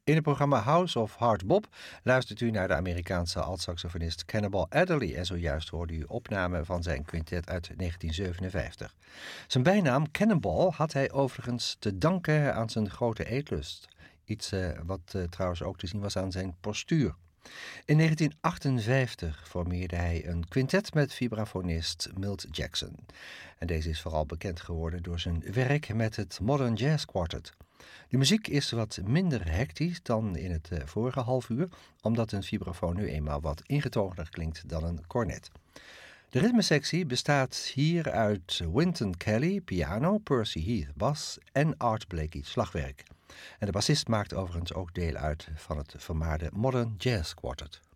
In het programma House of Hard Bop luistert u naar de Amerikaanse altsaxofonist Cannonball Adderley en zojuist hoorde u opname van zijn quintet uit 1957. Zijn bijnaam Cannonball had hij overigens te danken aan zijn grote eetlust. Iets wat trouwens ook te zien was aan zijn postuur. In 1958 formeerde hij een quintet met vibrafonist Milt Jackson. En deze is vooral bekend geworden door zijn werk met het Modern Jazz Quartet. De muziek is wat minder hectisch dan in het vorige half uur, omdat een vibrafoon nu eenmaal wat ingetogener klinkt dan een cornet. De ritmesectie bestaat hier uit Wynton Kelly, piano, Percy Heath, bas en Art Blakey, slagwerk. En de bassist maakt overigens ook deel uit van het vermaarde Modern Jazz Quartet.